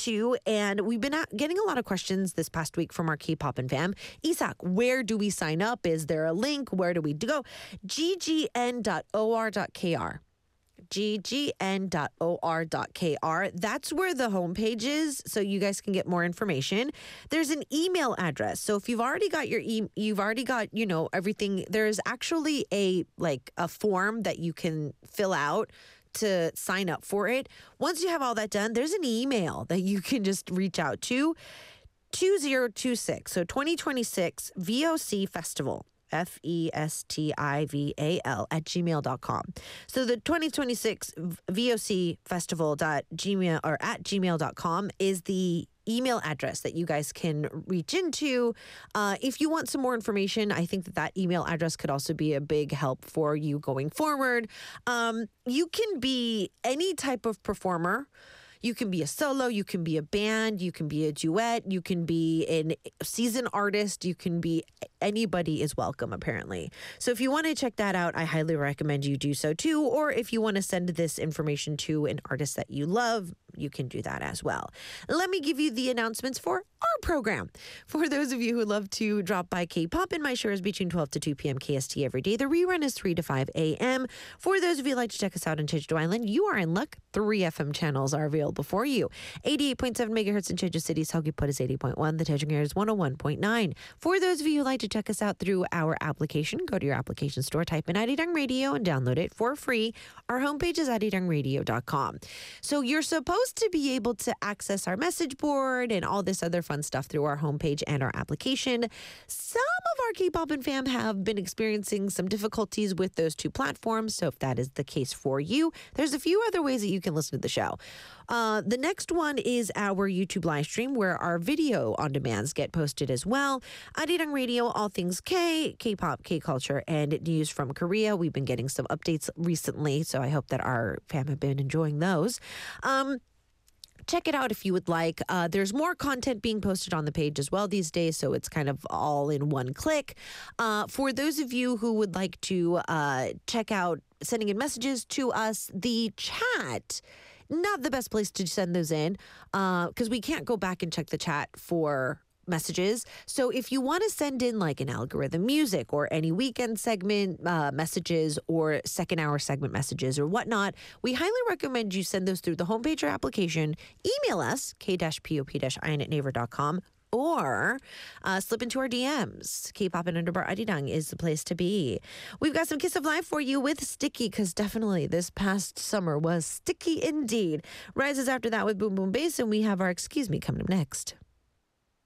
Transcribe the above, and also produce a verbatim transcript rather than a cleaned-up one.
to. And we've been at, getting a lot of questions this past week from our K-pop and fam. Isak, where do we sign up? Is there a link? Where do we go? g g n dot o r dot k r. g g n dot o r dot k r. That's where the homepage is, so you guys can get more information. There's an email address. So if you've already got your e- you've already got, you know, everything, there's actually a like a form that you can fill out to sign up for it. Once you have all that done, there's an email that you can just reach out to. two thousand twenty-six, so twenty twenty-six V O C Festival. F E S T I V A L at gmail dot com. So the twenty twenty-six V O C Festival dot gmail or at gmail dot com is the email address that you guys can reach into. Uh, if you want some more information, I think that that email address could also be a big help for you going forward. Um, you can be any type of performer. You can be a solo, you can be a band, you can be a duet, you can be a seasoned artist, you can be anybody is welcome, apparently. So if you want to check that out, I highly recommend you do so too. Or if you want to send this information to an artist that you love, you can do that as well. Let me give you the announcements for our program. For those of you who love to drop by K-pop, and my show is between twelve to two p.m. K S T every day. The rerun is three to five a.m. For those of you who like to check us out in Jeju Island, you are in luck. Three F M channels are available for you. eighty-eight point seven megahertz in Jeju City. Seogwipo is eighty point one. The Daejeon area is one oh one point nine. For those of you who like to check us out through our application, go to your application store, type in Arirang Radio, and download it for free. Our homepage is arirang radio dot com. So you're supposed to be able to access our message board and all this other fun stuff through our homepage and our application. Some of our K-pop and fam have been experiencing some difficulties with those two platforms. So if that is the case for you, there's a few other ways that you can listen to the show. Uh, the next one is our YouTube live stream, where our video on demands get posted as well. Arirang Radio, all things K, K-pop, K-culture, and news from Korea. We've been getting some updates recently, so I hope that our fam have been enjoying those. Um, Check it out if you would like. Uh, there's more content being posted on the page as well these days, so it's kind of all in one click. Uh, for those of you who would like to uh, check out sending in messages to us, the chat, not the best place to send those in, because uh, we can't go back and check the chat for messages. So if you want to send in like an algorithm music or any weekend segment uh, messages or second hour segment messages or whatnot, we highly recommend you send those through the homepage or application. Email us, k-pop-ion at naver dot com, or uh, slip into our D Ms. K-pop and underbar Arirang is the place to be. We've got some Kiss of Life for you with Sticky, because definitely this past summer was sticky indeed. Rises after that with Boom Boom Bass, and we have our Excuse Me coming up next.